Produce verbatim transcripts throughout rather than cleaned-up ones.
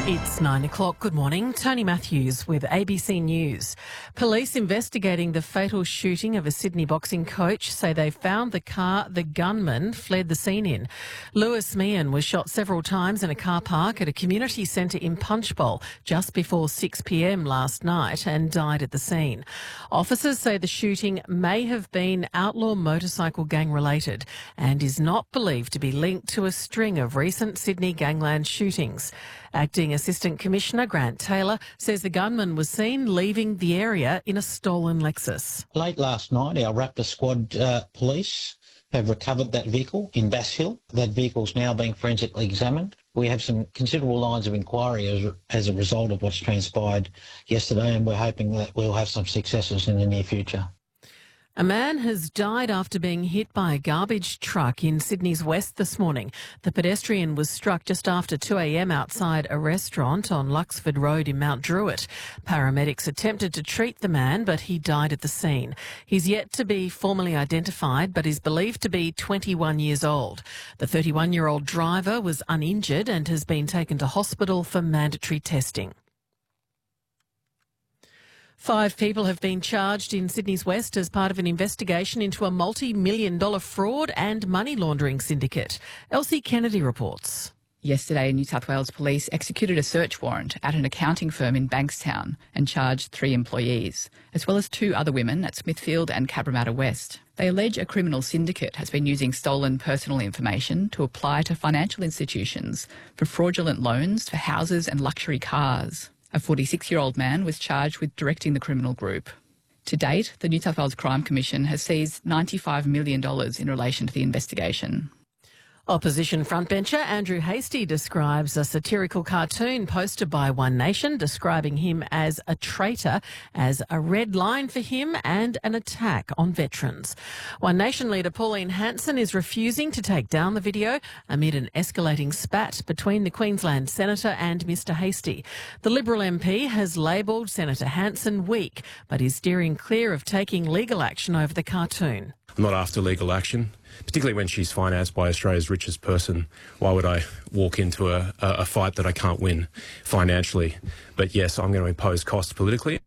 It's nine o'clock. Good morning. Tony Matthews with A B C News. Police investigating the fatal shooting of a Sydney boxing coach say they found the car the gunman fled the scene in. Lewis Meehan was shot several times in a car park at a community centre in Punchbowl just before six p m last night and died at the scene. Officers say the shooting may have been outlaw motorcycle gang related and is not believed to be linked to a string of recent Sydney gangland shootings. Acting Assistant Commissioner Grant Taylor says the gunman was seen leaving the area in a stolen Lexus. Late last night, our Raptor Squad uh, police have recovered that vehicle in Bass Hill. That vehicle's now being forensically examined. We have some considerable lines of inquiry as, as a result of what's transpired yesterday, and we're hoping that we'll have some successes in the near future. A man has died after being hit by a garbage truck in Sydney's west this morning. The pedestrian was struck just after two a m outside a restaurant on Luxford Road in Mount Druitt. Paramedics attempted to treat the man, but he died at the scene. He's yet to be formally identified, but is believed to be twenty-one years old. The thirty-one-year-old driver was uninjured and has been taken to hospital for mandatory testing. Five people have been charged in Sydney's West as part of an investigation into a multi-million dollar fraud and money laundering syndicate. Elsie Kennedy reports. Yesterday, New South Wales Police executed a search warrant at an accounting firm in Bankstown and charged three employees, as well as two other women at Smithfield and Cabramatta West. They allege a criminal syndicate has been using stolen personal information to apply to financial institutions for fraudulent loans for houses and luxury cars. A forty-six-year-old man was charged with directing the criminal group. To date, the New South Wales Crime Commission has seized ninety-five million dollars in relation to the investigation. Opposition frontbencher Andrew Hastie describes a satirical cartoon posted by One Nation describing him as a traitor as a red line for him and an attack on veterans. One Nation leader Pauline Hanson is refusing to take down the video amid an escalating spat between the Queensland Senator and Mr Hastie. The Liberal M P has labelled Senator Hanson weak, but is steering clear of taking legal action over the cartoon. I'm not after legal action, particularly when she's financed by Australia's richest person. Why would I walk into a, a fight that I can't win financially? But yes, I'm going to impose costs politically.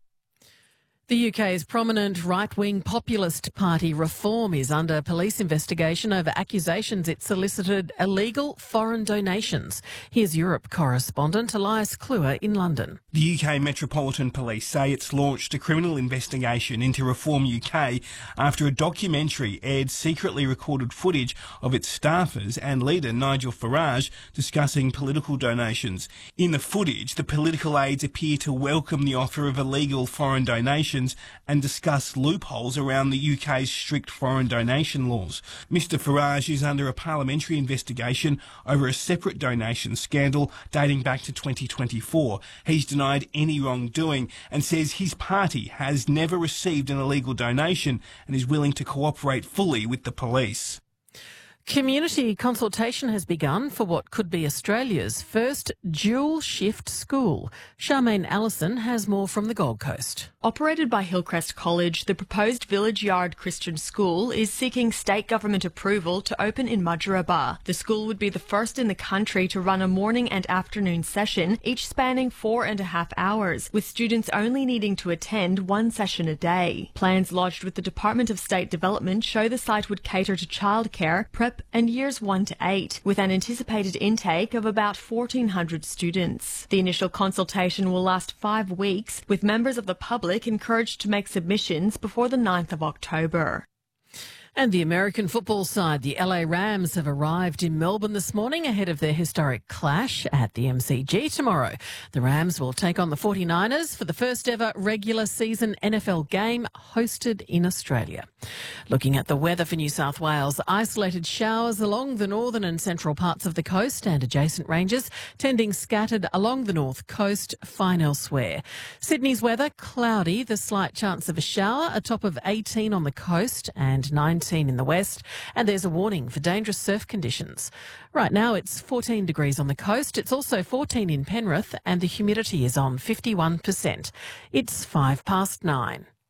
The U K's prominent right-wing populist party Reform is under police investigation over accusations it solicited illegal foreign donations. Here's Europe correspondent Elias Kluwer in London. The U K Metropolitan Police say it's launched a criminal investigation into Reform U K after a documentary aired secretly recorded footage of its staffers and leader Nigel Farage discussing political donations. In the footage, the political aides appear to welcome the offer of illegal foreign donations and discuss loopholes around the U K's strict foreign donation laws. Mister Farage is under a parliamentary investigation over a separate donation scandal dating back to twenty twenty-four. He's denied any wrongdoing and says his party has never received an illegal donation and is willing to cooperate fully with the police. Community consultation has begun for what could be Australia's first dual-shift school. Charmaine Allison has more from the Gold Coast. Operated by Hillcrest College, the proposed Village Yard Christian School is seeking state government approval to open in Mudgeeraba. The school would be the first in the country to run a morning and afternoon session, each spanning four and a half hours, with students only needing to attend one session a day. Plans lodged with the Department of State Development show the site would cater to childcare, prep and years one to eight, with an anticipated intake of about fourteen hundred students. The initial consultation will last five weeks, with members of the public encouraged to make submissions before the ninth of October. And the American football side, the L A Rams, have arrived in Melbourne this morning ahead of their historic clash at the M C G tomorrow. The Rams will take on the forty-niners for the first ever regular season N F L game hosted in Australia. Looking at the weather for New South Wales, isolated showers along the northern and central parts of the coast and adjacent ranges, tending scattered along the north coast, fine elsewhere. Sydney's weather, cloudy, the slight chance of a shower, a top of eighteen on the coast and nineteen in the west, and there's a warning for dangerous surf conditions. Right now it's fourteen degrees on the coast. It's also fourteen in Penrith and the humidity is on fifty-one percent. It's five past nine.